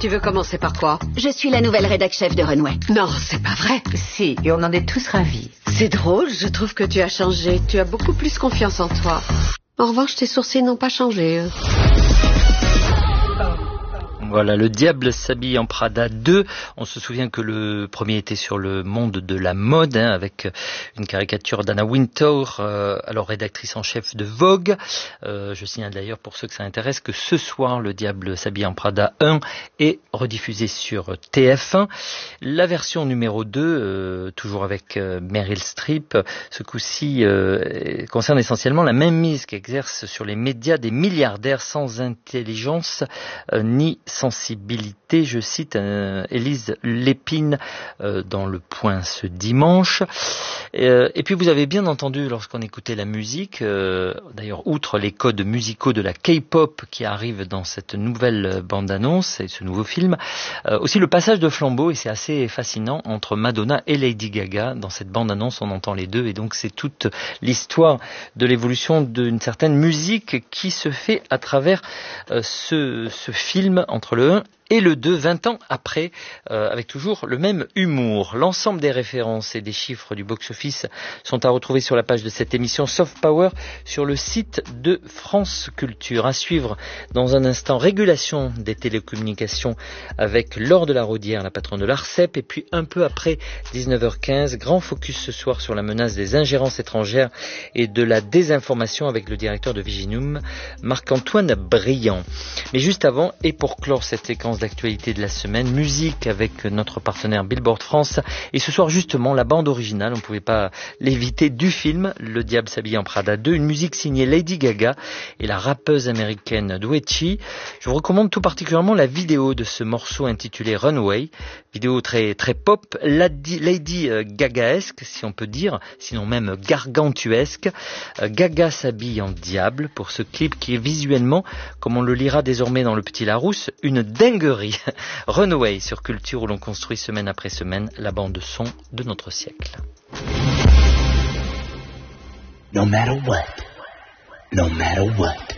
Tu veux commencer par quoi? Je suis la nouvelle rédac chef de Runway. Non, c'est pas vrai. Si, et on en est tous ravis. C'est drôle, je trouve que tu as changé. Tu as beaucoup plus confiance en toi. En revanche, tes sourcils n'ont pas changé. Voilà, Le Diable s'habille en Prada 2. On se souvient que le premier était sur le monde de la mode, avec une caricature d'Anna Wintour, alors rédactrice en chef de Vogue. Je signale d'ailleurs pour ceux que ça intéresse que ce soir, Le Diable s'habille en Prada 1 est rediffusé sur TF1. La version numéro 2, toujours avec Meryl Streep, ce coup-ci concerne essentiellement la même mise qu'exercent sur les médias des milliardaires sans intelligence ni sensibilité, je cite Élise Lépine dans Le Point ce dimanche. Et puis vous avez bien entendu lorsqu'on écoutait la musique, d'ailleurs outre les codes musicaux de la K-pop qui arrivent dans cette nouvelle bande-annonce et ce nouveau film, aussi le passage de flambeau, et c'est assez fascinant, entre Madonna et Lady Gaga. Dans cette bande-annonce on entend les deux, et donc c'est toute l'histoire de l'évolution d'une certaine musique qui se fait à travers ce film entre le 1 et le 2, 20 ans après, avec toujours le même humour. L'ensemble des références et des chiffres du box-office sont à retrouver sur la page de cette émission Soft Power sur le site de France Culture. À suivre dans un instant, régulation des télécommunications avec Laure de la Rodière, la patronne de l'ARCEP, et puis un peu après 19h15, grand focus ce soir sur la menace des ingérences étrangères et de la désinformation avec le directeur de Viginum, Marc-Antoine Briand. Mais juste avant, et pour clore cette séquence d'actualité de la semaine, musique avec notre partenaire Billboard France, et ce soir justement la bande originale, on ne pouvait pas l'éviter, du film Le Diable s'habille en Prada 2, une musique signée Lady Gaga et la rappeuse américaine Doechii. Je vous recommande tout particulièrement la vidéo de ce morceau intitulé Runway, vidéo très pop, Lady Gagaesque si on peut dire, sinon même gargantuesque. Gaga s'habille en diable pour ce clip qui est visuellement, comme on le lira désormais dans Le Petit Larousse, une dinguerie. Runway sur Culture, où l'on construit semaine après semaine la bande son de notre siècle. No matter what, no matter what.